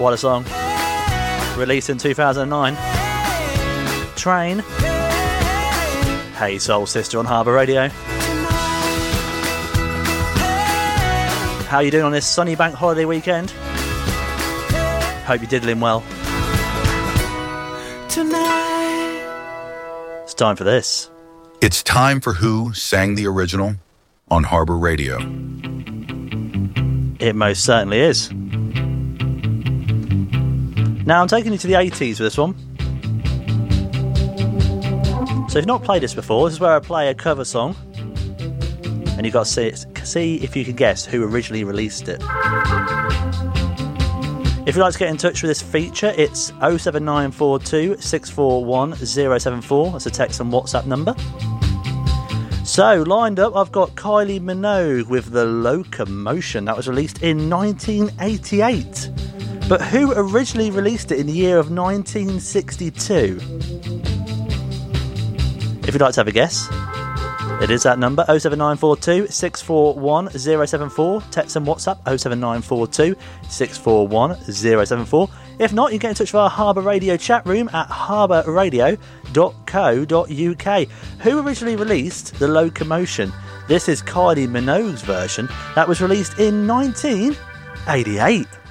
What a song. Released in 2009. Train. Hey Soul Sister on Harbour Radio. How are you doing on this sunny bank holiday weekend? Hope you're diddling well. Tonight. It's time for this. It's time for Who Sang the Original on Harbour Radio. It most certainly is. Now I'm taking you to the 80s with this one. So if you've not played this before, this is where I play a cover song and you've got to see if you can guess who originally released it. If you'd like to get in touch with this feature, it's 07942 641 074. That's a text and WhatsApp number. So, lined up, I've got Kylie Minogue with The Locomotion. That was released in 1988. But who originally released it in the year of 1962? If you'd like to have a guess, it is that number, 07942 641 074. Text and WhatsApp, 07942 641 074. If not, you can get in touch with our Harbour Radio chat room at harbourradio.co.uk. Who originally released The Locomotion? This is Kylie Minogue's version that was released in 1988.